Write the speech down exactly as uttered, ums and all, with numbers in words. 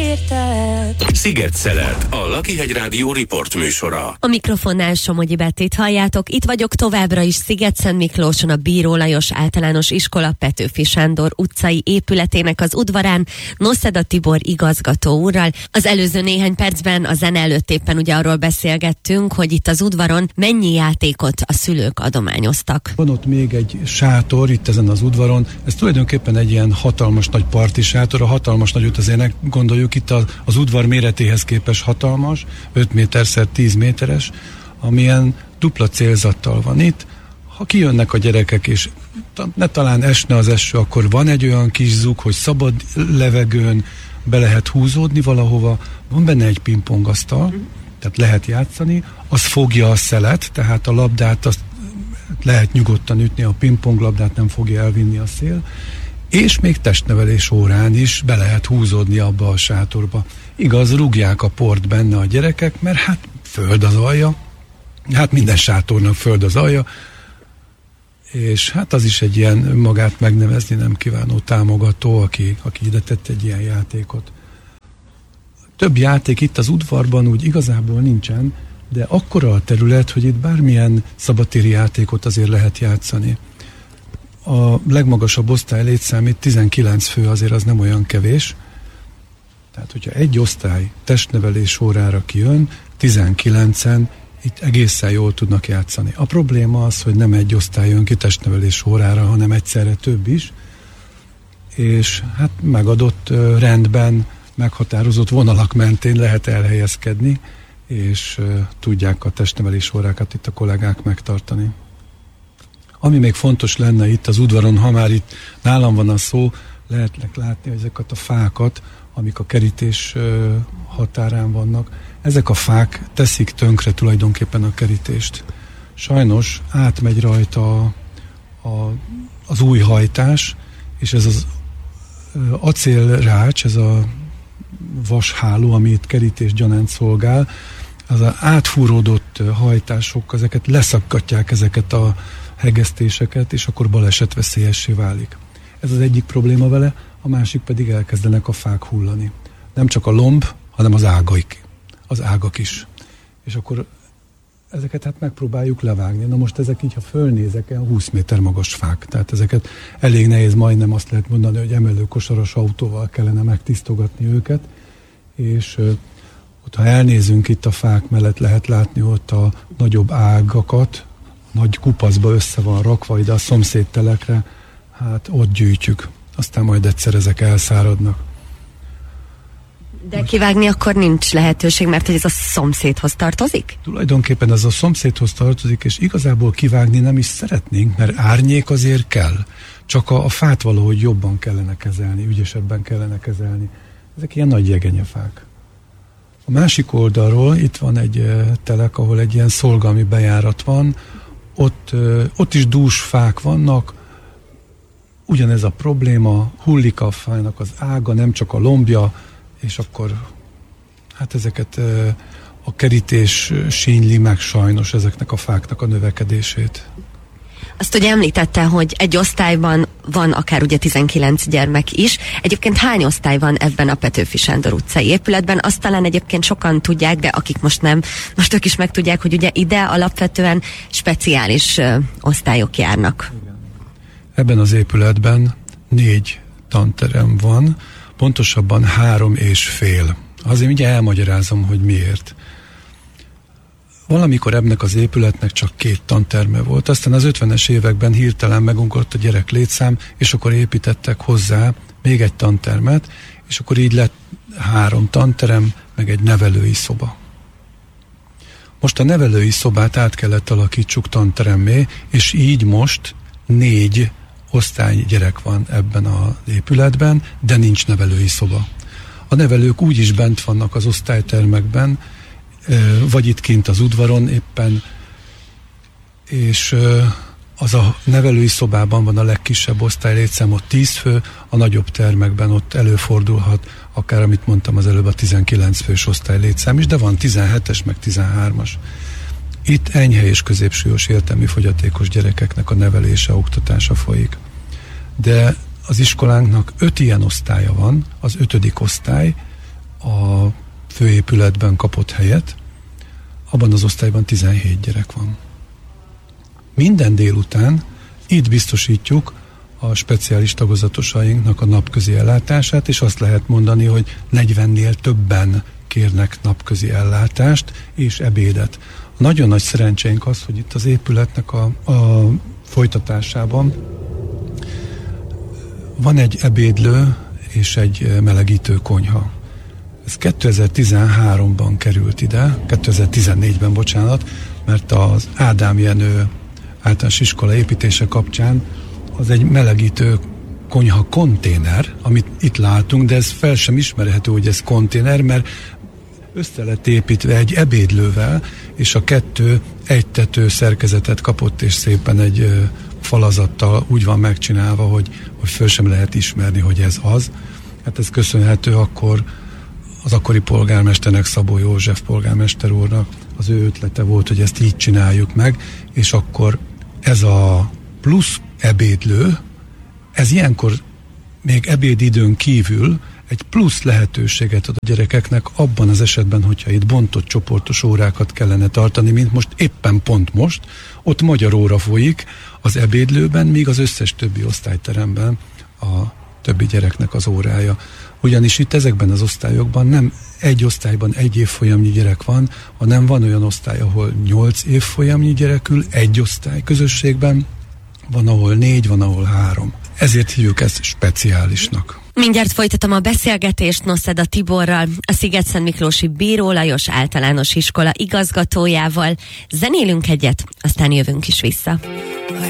érted. Sziget-Szelet, a Lakihegy Rádió riport műsora. A mikrofonnál Somogyi Bettit halljátok, itt vagyok továbbra is Sziget-Szent Miklóson, a Bíró Lajos Általános Iskola Petőfi Sándor utcai épületének az udvarán, Noszeda Tibor igazgató úrral. Az előző néhány percben a zene előtt éppen ugye arról beszélgettünk, hogy itt az udvaron mennyi játékot a szülők adományoztak. Van ott még egy sátor itt ezen az udvaron, ez tulajdonképpen egy ilyen hatalmas nagy parti sátor, a hatalmas nagyot azért gondoljuk, itt az, az udvar méretéhez képest hatalmas, öt méterszer tíz méteres, amilyen dupla célzattal van itt. Ha kijönnek a gyerekek, és ne talán esne az eső, akkor van egy olyan kis zug, hogy szabad levegőn be lehet húzódni valahova, van benne egy pingpongasztal, tehát lehet játszani, az fogja a szelet, tehát a labdát azt lehet nyugodtan ütni, a pingponglabdát nem fogja elvinni a szél, és még testnevelés órán is be lehet húzódni abba a sátorba. Igaz, rúgják a port benne a gyerekek, mert hát föld az alja, hát minden sátornak föld az alja, és hát az is egy ilyen magát megnevezni nem kívánó támogató, aki, aki ide tett egy ilyen játékot. Több játék itt az udvarban úgy igazából nincsen, de akkora a terület, hogy itt bármilyen szabadtéri játékot azért lehet játszani. A legmagasabb osztály létszámít tizenkilenc fő, azért az nem olyan kevés. Tehát, hogyha egy osztály testnevelés órára kijön, tizenkilencen itt egészen jól tudnak játszani. A probléma az, hogy nem egy osztály jön ki testnevelés órára, hanem egyszerre több is, és hát megadott rendben, meghatározott vonalak mentén lehet elhelyezkedni, és tudják a testnevelés órákat itt a kollégák megtartani. Ami még fontos lenne itt az udvaron, ha már itt nálam van a szó, lehetnek látni ezeket a fákat, amik a kerítés határán vannak. Ezek a fák teszik tönkre tulajdonképpen a kerítést. Sajnos átmegy rajta a, a, az új hajtás, és ez az acélrács, ez a vasháló, ami itt kerítés gyanánt szolgál, az átfúródott hajtások, ezeket leszakadják ezeket a hegesztéseket, és akkor balesetveszélyessé válik. Ez az egyik probléma vele, a másik pedig elkezdenek a fák hullani. Nem csak a lomb, hanem az ágaik, az ágak is. És akkor ezeket hát megpróbáljuk levágni. Na most ezek így, ha fölnézek, el húsz méter magas fák. Tehát ezeket elég nehéz, majdnem azt lehet mondani, hogy emelőkosaras autóval kellene megtisztogatni őket, és ott, ha elnézünk itt a fák mellett, lehet látni ott a nagyobb ágakat, nagy kupacba össze van rakva ide a szomszédtelekre, hát ott gyűjtjük. Aztán majd egyszer ezek elszáradnak. De kivágni akkor nincs lehetőség, mert hogy ez a szomszédhoz tartozik? Tulajdonképpen ez a szomszédhoz tartozik, és igazából kivágni nem is szeretnénk, mert árnyék azért kell. Csak a, a fát valahogy jobban kellene kezelni, ügyesebben kellene kezelni. Ezek ilyen nagy jegenyefák. A másik oldalról itt van egy uh, telek, ahol egy ilyen szolgalmi bejárat van, ott, uh, ott is dús fák vannak, ugyanez a probléma, hullik a fának az ága, nem csak a lombja, és akkor hát ezeket uh, a kerítés sínli meg sajnos ezeknek a fáknak a növekedését. Azt ugye említette, hogy egy osztályban van akár ugye tizenkilenc gyermek is. Egyébként hány osztály van ebben a Petőfi Sándor utcai épületben? Azt talán egyébként sokan tudják, de akik most nem, most ők is megtudják, hogy ugye ide alapvetően speciális ö, osztályok járnak. Igen. Ebben az épületben négy tanterem van, pontosabban három és fél. Azért ugye elmagyarázom, hogy miért. Valamikor ennek az épületnek csak két tanterme volt, aztán az ötvenes években hirtelen megugrott a gyerek létszám, és akkor építettek hozzá még egy tantermet, és akkor így lett három tanterem, meg egy nevelői szoba. Most a nevelői szobát át kellett alakítsuk tanteremmé, és így most négy osztályi gyerek van ebben az épületben, de nincs nevelői szoba. A nevelők úgy is bent vannak az osztálytermekben, vagy itt kint az udvaron éppen, és az a nevelői szobában van a legkisebb osztálylétszám, ott tíz fő, a nagyobb termekben ott előfordulhat, akár amit mondtam az előbb, a tizenkilenc fős osztálylétszám is, de van tizenhetes, meg tizenhármas. Itt enyhe és középsúlyos értelmi fogyatékos gyerekeknek a nevelése, oktatása folyik. De az iskolánknak öt ilyen osztálya van, az ötödik osztály a főépületben kapott helyet, abban az osztályban tizenhét gyerek van. Minden délután itt biztosítjuk a speciális tagozatosainknak a napközi ellátását, és azt lehet mondani, hogy negyvennél többen kérnek napközi ellátást és ebédet. Nagyon nagy szerencsénk az, hogy itt az épületnek a, a folytatásában van egy ebédlő és egy melegítő konyha. Ez kétezer-tizenháromban került ide, kétezer-tizennégyben, bocsánat, mert az Ádám Jenő általános iskola építése kapcsán az egy melegítő konyha konténer, amit itt látunk, de ez fel sem ismerhető, hogy ez konténer, mert össze lett építve egy ebédlővel, és a kettő egy tető szerkezetet kapott, és szépen egy ö, falazattal úgy van megcsinálva, hogy, hogy föl sem lehet ismerni, hogy ez az. Hát ez köszönhető akkor az akkori polgármesternek, Szabó József polgármester úrnak. Az ő ötlete volt, hogy ezt így csináljuk meg, és akkor ez a plusz ebédlő, ez ilyenkor még ebédidőn kívül egy plusz lehetőséget ad a gyerekeknek abban az esetben, hogyha itt bontott csoportos órákat kellene tartani, mint most éppen pont most, ott magyar óra folyik az ebédlőben, míg az összes többi osztályteremben a többi gyereknek az órája. Ugyanis itt ezekben az osztályokban nem egy osztályban egy évfolyamnyi gyerek van, hanem van olyan osztály, ahol nyolc évfolyamnyi gyerek ül, egy osztály közösségben, van, ahol négy, van, ahol három. Ezért hívjuk ezt speciálisnak. Mindjárt folytatom a beszélgetést Noszeda Tiborral, a Szigetszentmiklósi Bíró Lajos Általános Iskola igazgatójával. Zenélünk egyet, aztán jövünk is vissza.